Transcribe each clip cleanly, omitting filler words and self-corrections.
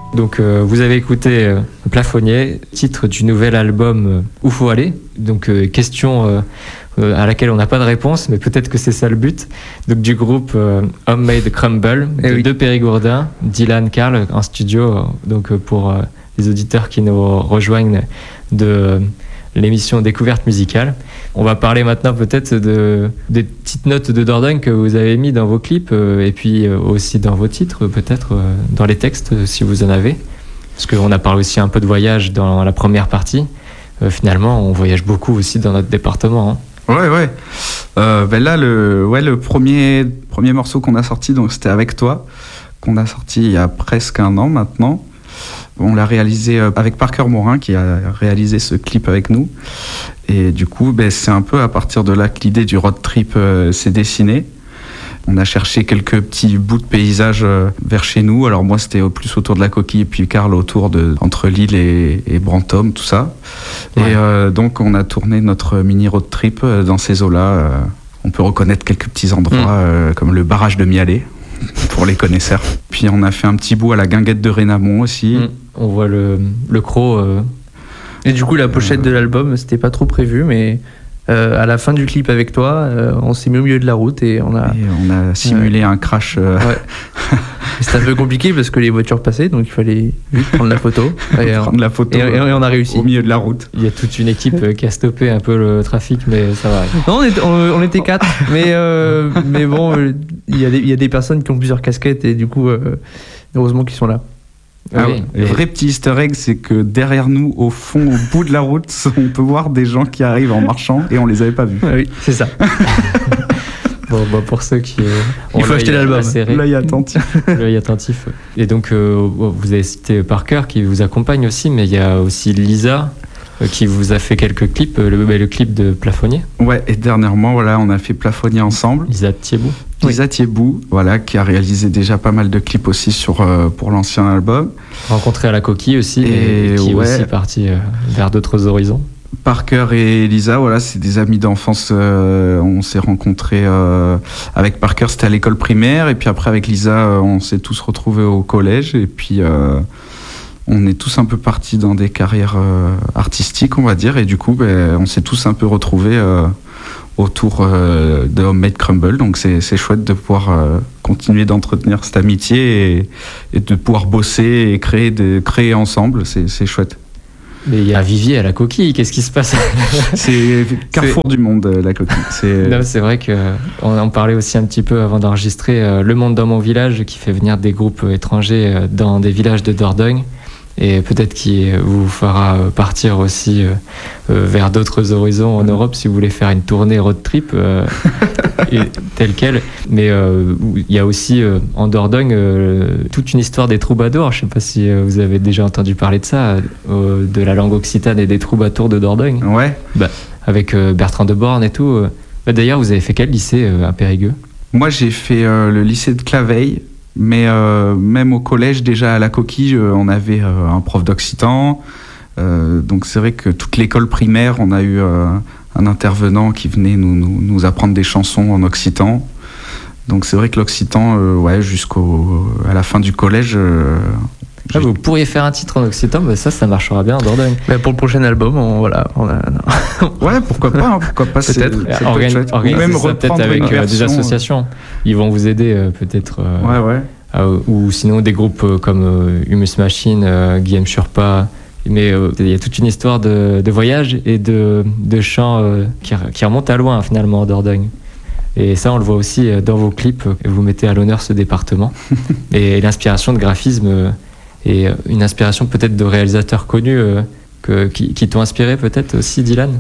Donc vous avez écouté Plafonnier, titre du nouvel album Où faut aller. Donc question à laquelle on n'a pas de réponse, mais peut-être que c'est ça le but. Donc du groupe Homemade Crumble, de Périgourdin, Dylan, Karl en studio. Donc pour les auditeurs qui nous rejoignent de l'émission Découverte musicale. On va parler maintenant peut-être des petites notes de Dordogne que vous avez mis dans vos clips et puis aussi dans vos titres, peut-être dans les textes si vous en avez. Parce qu'on a parlé aussi un peu de voyage dans la première partie. Finalement, on voyage beaucoup aussi dans notre département. Ouais. Là, le premier morceau qu'on a sorti, donc c'était Avec toi, qu'on a sorti il y a presque 1 an maintenant. On l'a réalisé avec Parker Morin qui a réalisé ce clip avec nous. Et du coup, c'est un peu à partir de là que l'idée du road trip s'est dessinée. On a cherché quelques petits bouts de paysages vers chez nous. Alors moi, c'était plus autour de la Coquille et puis Karl autour entre Lille et Brantôme, tout ça. Ouais. Et donc, on a tourné notre mini road trip dans ces eaux-là. On peut reconnaître quelques petits endroits comme le barrage de Mialet, pour les connaisseurs. Puis on a fait un petit bout à la guinguette de Rénamont aussi. On voit le croc. Et du coup, la pochette de l'album, c'était pas trop prévu, mais à la fin du clip avec toi, on s'est mis au milieu de la route et on a simulé un crash. Ouais. C'était un peu compliqué parce que les voitures passaient, donc il fallait vite prendre la photo. Et on a réussi. Au milieu de la route. Il y a toute une équipe qui a stoppé un peu le trafic, mais ça va. Non, on était 4, mais bon, il y a des personnes qui ont plusieurs casquettes et du coup, heureusement qu'ils sont là. Oui. Le vrai petit easter egg, c'est que derrière nous, au fond, au bout de la route, on peut voir des gens qui arrivent en marchant et on les avait pas vus. Oui, c'est ça. Bon, pour ceux qui il faut acheter l'album. L'œil attentif. L'œil attentif. Et donc, vous avez cité Parker qui vous accompagne aussi, mais il y a aussi Lisa qui vous a fait quelques clips, le clip de Plafonnier. Ouais, et dernièrement, on a fait Plafonnier ensemble. Lisa Thiébout. Lisa Thiébout, qui a réalisé déjà pas mal de clips aussi pour l'ancien album. Rencontré à la Coquille aussi, et qui est aussi parti vers d'autres horizons. Parker et Lisa, c'est des amis d'enfance. On s'est rencontrés avec Parker, c'était à l'école primaire, et puis après avec Lisa, on s'est tous retrouvés au collège, et puis on est tous un peu partis dans des carrières artistiques, on va dire, et du coup, on s'est tous un peu retrouvés autour de Homemade Crumble, donc c'est chouette de pouvoir continuer d'entretenir cette amitié et de pouvoir bosser et créer ensemble, c'est chouette. Mais il y a un vivier à la Coquille, qu'est-ce qui se passe? C'est carrefour du monde, la Coquille. Non, c'est vrai qu'on en parlait aussi un petit peu avant d'enregistrer Le Monde dans mon village, qui fait venir des groupes étrangers dans des villages de Dordogne, et peut-être qu'il vous fera partir aussi vers d'autres horizons en Europe si vous voulez faire une tournée road trip telle quelle. Mais il y a aussi en Dordogne toute une histoire des troubadours. Je ne sais pas si vous avez déjà entendu parler de ça, de la langue occitane et des troubadours de Dordogne. Ouais. Avec Bertrand de Born et tout. D'ailleurs, vous avez fait quel lycée à Périgueux? Moi, j'ai fait le lycée de Claveil. Mais même au collège, déjà à la Coquille, on avait un prof d'occitan. Donc c'est vrai que toute l'école primaire, on a eu un intervenant qui venait nous apprendre des chansons en occitan. Donc c'est vrai que l'occitan, jusqu'à la fin du collège... vous pourriez faire un titre en occitan, ça marchera bien en Dordogne. Pour le prochain album, Ouais, pourquoi pas, peut-être. Organisez ça peut-être avec des associations. Ils vont vous aider peut-être. Ou sinon des groupes comme Humus Machine, Guillaume Churpa. Mais il y a toute une histoire de voyage et de chants qui remontent à loin finalement en Dordogne. Et ça, on le voit aussi dans vos clips. Vous mettez à l'honneur ce département. Et l'inspiration de graphisme... et une inspiration peut-être de réalisateurs connus qui t'ont inspiré peut-être aussi, Dylan?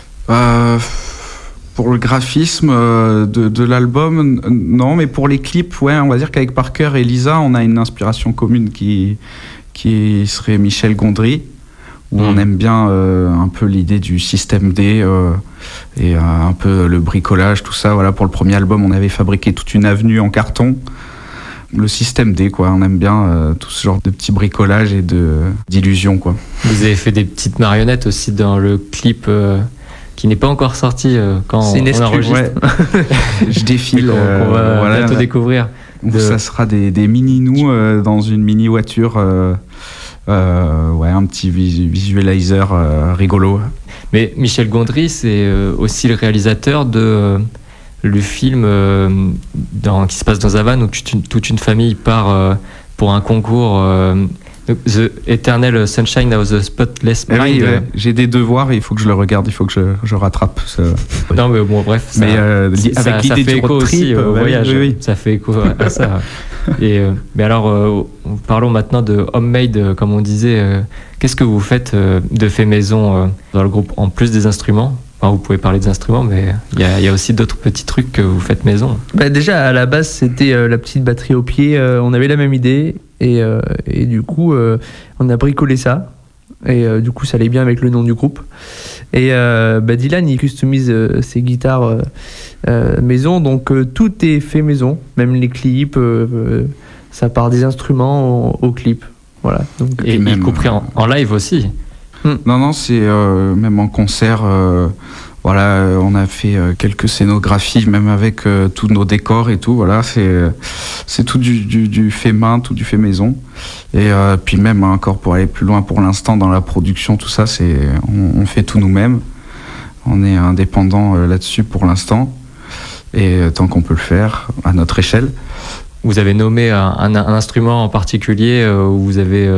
Pour le graphisme de l'album, non, mais pour les clips, on va dire qu'avec Parker et Lisa, on a une inspiration commune qui serait Michel Gondry, où on aime bien un peu l'idée du système D et un peu le bricolage, tout ça. Pour le premier album, on avait fabriqué toute une avenue en carton. Le système D, on aime bien tout ce genre de petits bricolages et d'illusions, Vous avez fait des petites marionnettes aussi dans le clip qui n'est pas encore sorti quand on enregistre. Je défile. On va bientôt découvrir. Où ça sera des mini-nous dans une mini-voiture. Un petit visualizer rigolo. Mais Michel Gondry, c'est aussi le réalisateur de le film qui se passe dans Havane où toute une famille part pour un concours The Eternal Sunshine of the Spotless Mind. Oui, j'ai des devoirs et il faut que je le regarde, il faut que je rattrape. Non, mais bon, bref. Mais avec l'idée du road trip aussi au voyage. Oui. Ça fait écho à ça. Mais alors, parlons maintenant de Homemade, comme on disait. Qu'est-ce que vous faites de fait maison dans le groupe, en plus des instruments? Enfin, vous pouvez parler des instruments, mais il y a aussi d'autres petits trucs que vous faites maison. Déjà, à la base, c'était la petite batterie au pied. On avait la même idée. Et du coup, on a bricolé ça. Et du coup, ça allait bien avec le nom du groupe. Et Dylan, il customise ses guitares maison. Donc, tout est fait maison. Même les clips, ça part des instruments au clip. Voilà. Donc, et même, y compris en live aussi. Non, c'est même en concert. On a fait quelques scénographies, même avec tous nos décors et tout. Voilà, c'est tout du fait main, tout du fait maison. Et puis même encore pour aller plus loin, pour l'instant dans la production, tout ça, on fait tout nous-mêmes. On est indépendant là-dessus pour l'instant, et tant qu'on peut le faire à notre échelle. Vous avez nommé un instrument en particulier où vous avez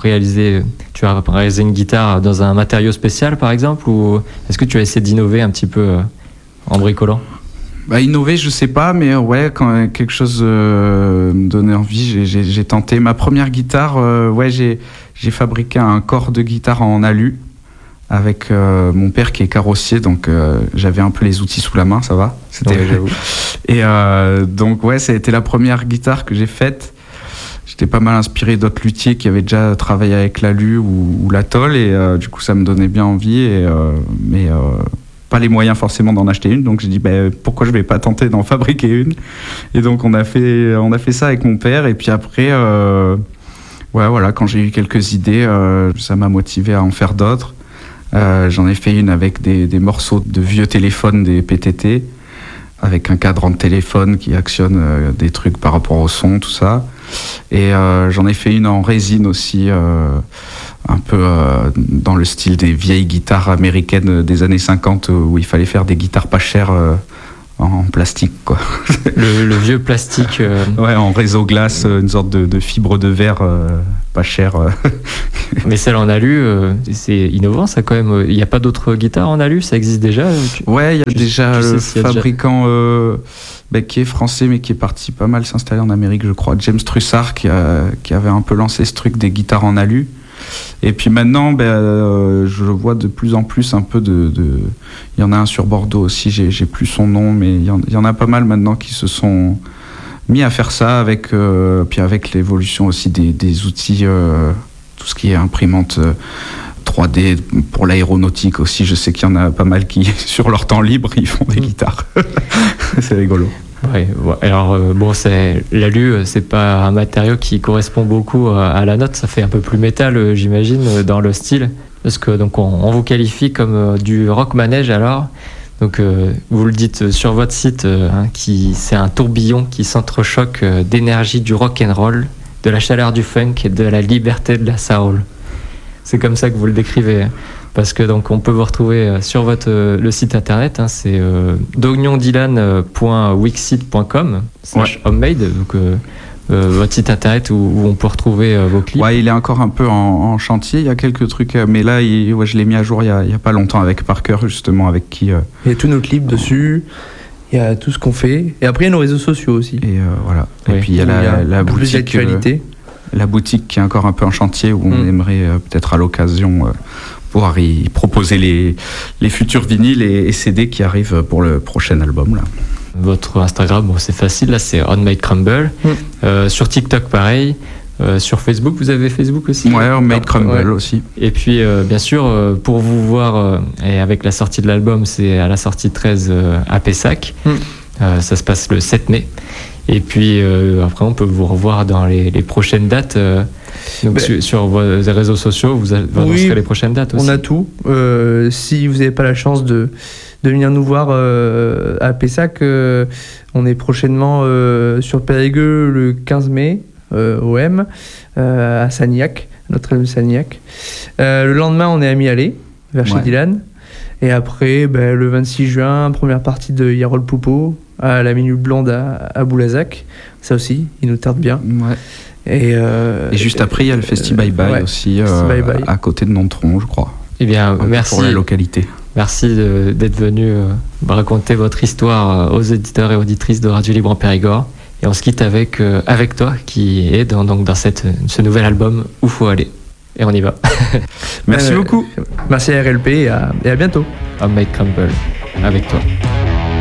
tu as réalisé une guitare dans un matériau spécial par exemple, ou est-ce que tu as essayé d'innover un petit peu en bricolant? Innover, je sais pas, mais quand quelque chose me donnait envie, j'ai tenté. Ma première guitare, j'ai fabriqué un corps de guitare en alu avec mon père qui est carrossier, donc j'avais un peu les outils sous la main, ça va. J'avoue. Et donc ça a été la première guitare que j'ai faite. J'étais pas mal inspiré d'autres luthiers qui avaient déjà travaillé avec l'alu ou la tôle, et du coup ça me donnait bien envie, mais pas les moyens forcément d'en acheter une, donc j'ai dit pourquoi je vais pas tenter d'en fabriquer une. Et donc on a fait ça avec mon père, et puis après quand j'ai eu quelques idées, ça m'a motivé à en faire d'autres. J'en ai fait une avec des morceaux de vieux téléphones, des PTT, avec un cadran de téléphone qui actionne des trucs par rapport au son, tout ça. Et j'en ai fait une en résine aussi, un peu dans le style des vieilles guitares américaines des années 50, où il fallait faire des guitares pas chères en plastique, quoi. Le vieux plastique. En réseau glace, une sorte de fibre de verre pas chère. Mais celle en alu, c'est innovant ça quand même. Il n'y a pas d'autres guitares en alu, ça existe déjà? Il y a déjà le fabricant qui est français mais qui est parti pas mal s'installer en Amérique, je crois, James Trussard, qui avait un peu lancé ce truc des guitares en alu. Et puis maintenant, je vois de plus en plus un peu il y en a un sur Bordeaux aussi, j'ai plus son nom, mais il y en a pas mal maintenant qui se sont mis à faire ça, avec l'évolution aussi des outils, tout ce qui est imprimante 3D pour l'aéronautique aussi. Je sais qu'il y en a pas mal qui, sur leur temps libre, ils font des guitares. C'est rigolo. Ouais, alors l'alu, c'est pas un matériau qui correspond beaucoup à la note, ça fait un peu plus métal, j'imagine, dans le style, parce que donc on vous qualifie comme du rock manège alors. Donc vous le dites sur votre site, c'est un tourbillon qui s'entrechoque d'énergie du rock and roll, de la chaleur du funk et de la liberté de la soul. C'est comme ça que vous le décrivez. Parce que donc on peut vous retrouver sur le site internet, c'est dognon-dylan.wixsite.com/homemade, donc votre site internet où on peut retrouver vos clips. Ouais, il est encore un peu en chantier, il y a quelques trucs, mais là je l'ai mis à jour il y a pas longtemps avec Parker, justement, avec qui il y a tous nos clips dessus, il y a tout ce qu'on fait, et après il y a nos réseaux sociaux aussi. Et voilà. Oui. Et puis il y a la boutique d'actualité. La boutique qui est encore un peu en chantier, où on aimerait peut-être à l'occasion pouvoir y proposer les futurs vinyles et CD qui arrivent pour le prochain album là. Votre Instagram, c'est facile, là c'est Homemade Crumble. Sur TikTok pareil. Sur Facebook, vous avez Facebook aussi? Ouais, Homemade Crumble aussi. Et puis bien sûr, pour vous voir, et avec la sortie de l'album, c'est à la sortie 13 à Pessac. Ça se passe le 7 mai. Et puis après on peut vous revoir dans les prochaines dates. Donc sur vos réseaux sociaux, vous annoncerez les prochaines dates aussi. On a tout. Si vous n'avez pas la chance de de venir nous voir à Pessac. On est prochainement sur Périgueux le 15 mai, OM, à Sagnac, Notre-Dame de Sagnac. Le lendemain, on est à Mialet, vers chez Dylan. Et après, le 26 juin, première partie de Yarol Poupeau, à la Minute Blonde à Boulazac. Ça aussi, il nous tarde bien. Ouais. Et juste après, il y a le Festi Bye Bye aussi, Bye Bye. à côté de Nontron, je crois. Eh bien, merci. Pour la localité. Merci d'être venu raconter votre histoire aux éditeurs et auditrices de Radio Libre en Périgord. Et on se quitte avec toi, qui est dans ce nouvel album Où faut aller. Et on y va. Merci beaucoup. Merci à RLP et à bientôt. À Mike Campbell, avec toi.